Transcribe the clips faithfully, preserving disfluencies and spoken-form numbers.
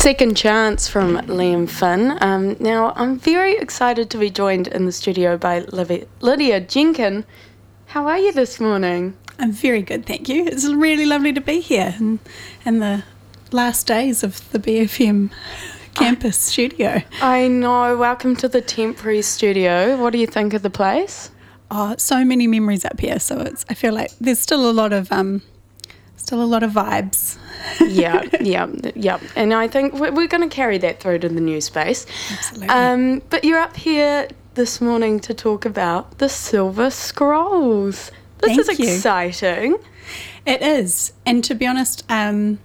Second Chance from Liam Finn. Um, now, I'm very excited to be joined in the studio by Lydia, Lydia Jenkin. How are you this morning? I'm very good, thank you. It's really lovely to be here in, in the last days of the B F M campus I, studio. I know. Welcome to the temporary studio. What do you think of the place? Oh, so many memories up here. So it's. I feel like there's still a lot of um, still a lot of vibes. yeah, yeah, yeah. And I think we're, we're going to carry that through to the new space. Absolutely. Um, but you're up here this morning to talk about the Silver Scrolls. This Thank is you. exciting. It is. And to be honest, um,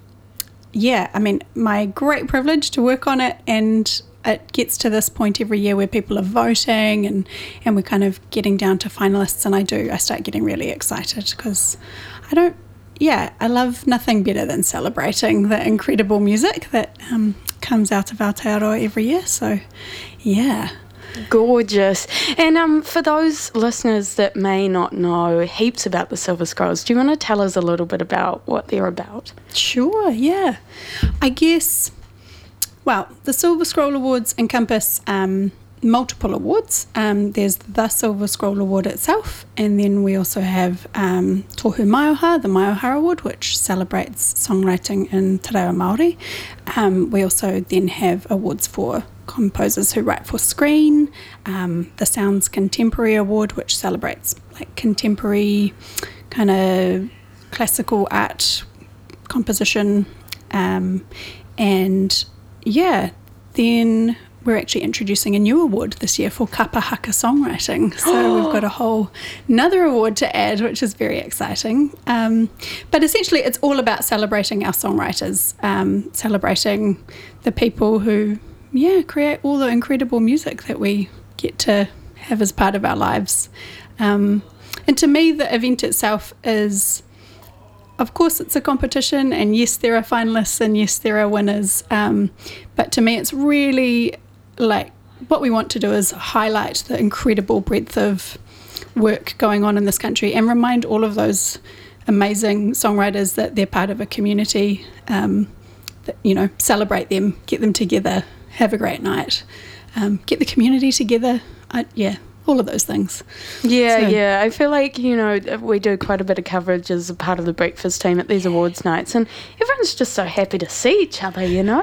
yeah, I mean, my great privilege to work on it, and it gets to this point every year where people are voting and, and we're kind of getting down to finalists, and I do, I start getting really excited because I don't, yeah, I love nothing better than celebrating the incredible music that um, comes out of Aotearoa every year. So, yeah. Gorgeous. And um, for those listeners that may not know heaps about the Silver Scrolls, do you want to tell us a little bit about what they're about? Sure, yeah. I guess, well, the Silver Scroll Awards encompass um, multiple awards. Um, there's the Silver Scroll Award itself, and then we also have um, Tohu Maioha, the Maioha Award, which celebrates songwriting in Te Reo Māori. Um, we also then have awards for composers who write for screen, um, the Sounds Contemporary Award, which celebrates like contemporary kind of classical art composition, um, and yeah, then we're actually introducing a new award this year for kapa haka songwriting. So we've got a whole another award to add, which is very exciting. Um, but essentially, it's all about celebrating our songwriters, um, celebrating the people who, yeah, create all the incredible music that we get to have as part of our lives. Um, and to me, the event itself is, of course, it's a competition, and yes, there are finalists, and yes, there are winners. Um, but to me, it's really like what we want to do is highlight the incredible breadth of work going on in this country and remind all of those amazing songwriters that they're part of a community, um, that, you know, celebrate them, get them together, have a great night, um, get the community together. I, yeah, all of those things. Yeah, so. yeah. I feel like, you know, we do quite a bit of coverage as a part of the breakfast team at these awards nights, and everyone's just so happy to see each other, you know?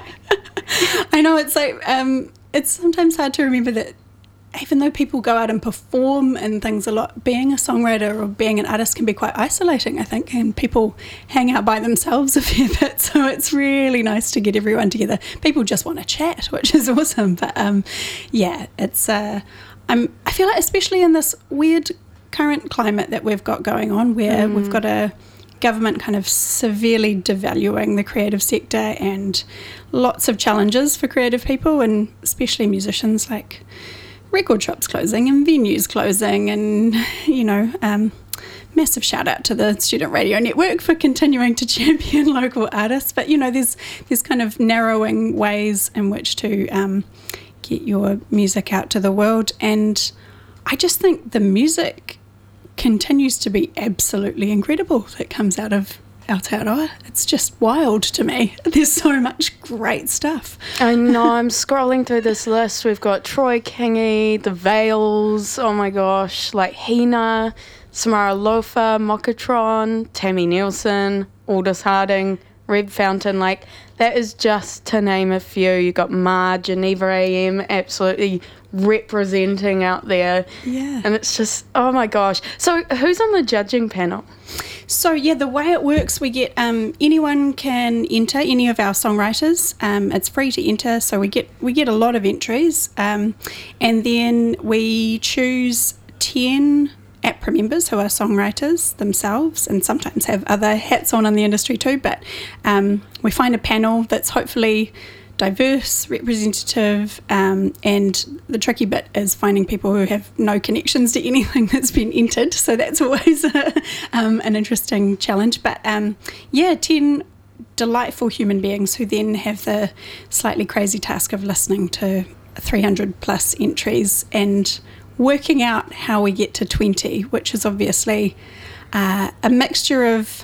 I know, it's like, um, it's sometimes hard to remember that even though people go out and perform and things a lot, being a songwriter or being an artist can be quite isolating, I think, and people hang out by themselves a fair bit. So it's really nice to get everyone together. People just want to chat, which is awesome. But um, yeah, it's uh, I'm, I feel like especially in this weird current climate that we've got going on, where mm. we've got a government kind of severely devaluing the creative sector and lots of challenges for creative people, and especially musicians, like record shops closing and venues closing, and, you know, um, massive shout out to the Student Radio Network for continuing to champion local artists. But, you know, there's there's kind of narrowing ways in which to um, get your music out to the world. And I just think the music continues to be absolutely incredible that comes out of Aotearoa. It's just wild to me. There's so much great stuff. I know. I'm scrolling through this list. We've got Troy Kingi, The Veils, oh my gosh, like Hina, Samara Lofa, Mokatron, Tammy Nielsen, Aldous Harding, Red Fountain. Like, that is just to name a few. You got Ma, Geneva A M, absolutely representing out there. Yeah. And it's just, oh my gosh. So who's on the judging panel? So, yeah, the way it works, we get um, anyone can enter, any of our songwriters. Um, it's free to enter, so we get we get a lot of entries. Um, and then we choose ten A P R A members who are songwriters themselves and sometimes have other hats on in the industry too. But um, we find a panel that's hopefully diverse, representative, um, and the tricky bit is finding people who have no connections to anything that's been entered, so that's always a, um, an interesting challenge. But um, yeah, ten delightful human beings who then have the slightly crazy task of listening to three hundred plus entries and working out how we get to twenty, which is obviously uh, a mixture of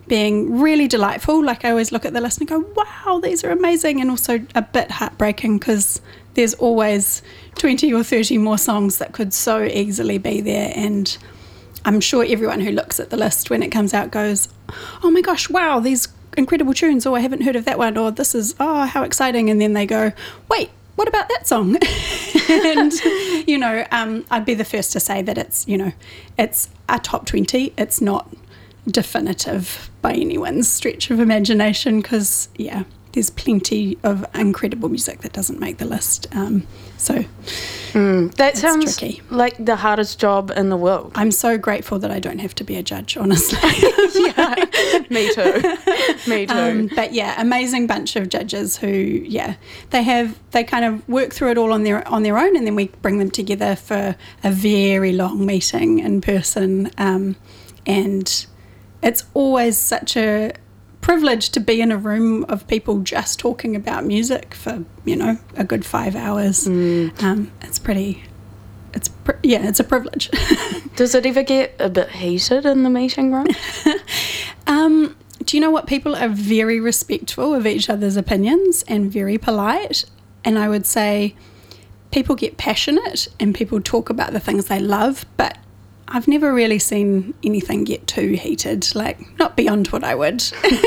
being really delightful. Like I always look at the list and go, wow, these are amazing, and also a bit heartbreaking because there's always twenty or thirty more songs that could so easily be there. And I'm sure everyone who looks at the list when it comes out goes, oh my gosh, wow, these incredible tunes, or I haven't heard of that one, or this is, oh, how exciting. And then they go, wait, what about that song? And, you know, um, I'd be the first to say that it's, you know, it's a top twenty. It's not definitive by anyone's stretch of imagination because, yeah, there's plenty of incredible music that doesn't make the list. Um, so mm, that it's sounds tricky. Like the hardest job in the world. I'm so grateful that I don't have to be a judge, honestly. Yeah, me too. Me too. Um, but yeah, amazing bunch of judges who, yeah, they have they kind of work through it all on their on their own, and then we bring them together for a very long meeting in person. Um, and it's always such a privilege to be in a room of people just talking about music for, you know, a good five hours. Mm. Um, it's pretty, it's, pr- yeah, it's a privilege. Does it ever get a bit heated in the meeting room? um, do you know what? People are very respectful of each other's opinions and very polite. And I would say people get passionate and people talk about the things they love, but I've never really seen anything get too heated, like not beyond what I would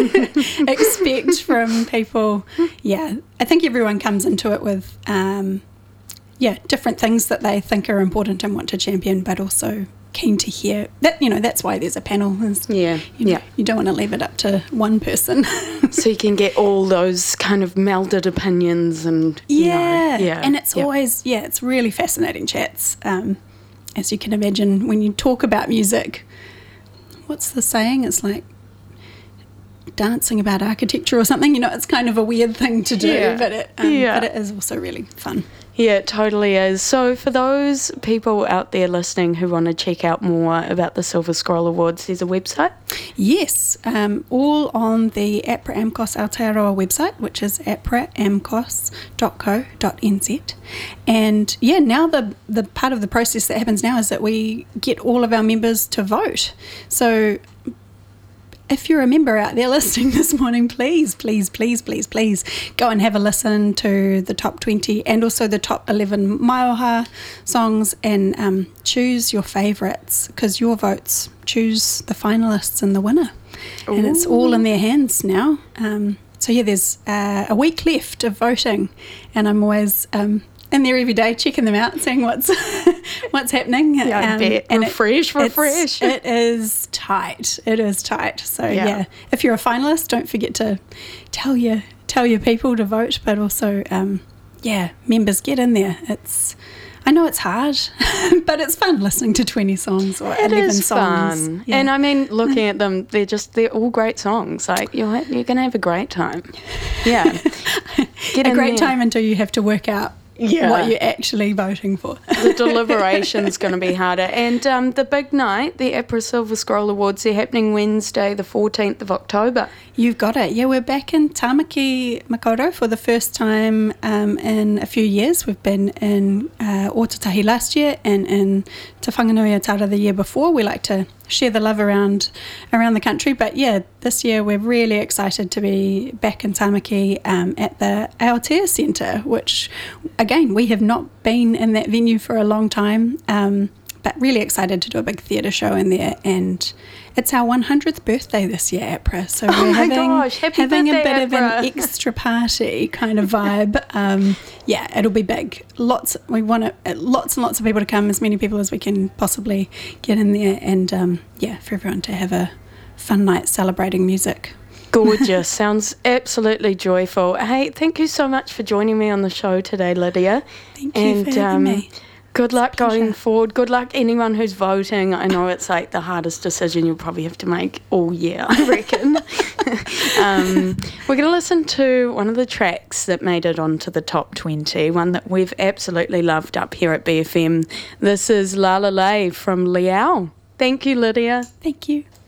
expect from people. Yeah, I think everyone comes into it with, um, yeah, different things that they think are important and want to champion, but also keen to hear that, you know, that's why there's a panel. Is, yeah, you know, yeah. You don't want to leave it up to one person. So you can get all those kind of melded opinions and, you yeah, know, yeah. And it's yeah. always, yeah, it's really fascinating chats. Um, As you can imagine, when you talk about music, what's the saying? It's like dancing about architecture or something. You know, it's kind of a weird thing to do, yeah. but it um, yeah. but it is also really fun. Yeah, it totally is. So for those people out there listening who want to check out more about the Silver Scroll Awards, there's a website? Yes, um, all on the APRA AMCOS Aotearoa website, which is apra amcos dot co dot n z. And yeah, now the, the part of the process that happens now is that we get all of our members to vote. So if you're a member out there listening this morning, please, please, please, please, please go and have a listen to the top twenty and also the top eleven Maioha songs and um, choose your favourites, because your votes choose the finalists and the winner. Ooh. And it's all in their hands now. Um, so yeah, there's uh, a week left of voting, and I'm always um, in there every day checking them out, seeing what's what's happening. Yeah, I um, bet. and refresh, it, refresh. It is tight. It is tight. So yeah. yeah, if you're a finalist, don't forget to tell your tell your people to vote. But also, um, yeah, members, get in there. It's I know it's hard, but it's fun listening to twenty songs or it eleven is songs. Fun. Yeah. And I mean, looking at them, they're just they're all great songs. Like you're you're gonna have a great time. Yeah, get a great there. time until you have to work out. Yeah. What you're actually voting for. The deliberation's going to be harder. And um, the big night, the APRA Silver Scroll Awards, they're happening Wednesday, the fourteenth of October. You've got it. Yeah, we're back in Tamaki Makaurau for the first time um, in a few years. We've been in uh, Ōtautahi last year and in Te Whanganui-a-Tara the year before. We like to share the love around around the country. But yeah, this year we're really excited to be back in Tamaki um, at the Aotea Centre, which, again, we have not been in that venue for a long time, um, but really excited to do a big theatre show in there. And it's our one hundredth birthday this year, APRA, so we're oh having, gosh, having birthday, a bit APRA. of an extra party kind of vibe. Um, yeah, it'll be big. Lots. We want it, lots and lots of people to come, as many people as we can possibly get in there, and um, yeah, for everyone to have a fun night celebrating music. Gorgeous. Sounds absolutely joyful. Hey, thank you so much for joining me on the show today, Lydia. Thank you and, for having um, me. Good luck going forward. Good luck anyone who's voting. I know it's like the hardest decision you'll probably have to make all year, I reckon. um, we're going to listen to one of the tracks that made it onto the top twenty, one that we've absolutely loved up here at B F M. This is La La Lay from Liao. Thank you, Lydia. Thank you.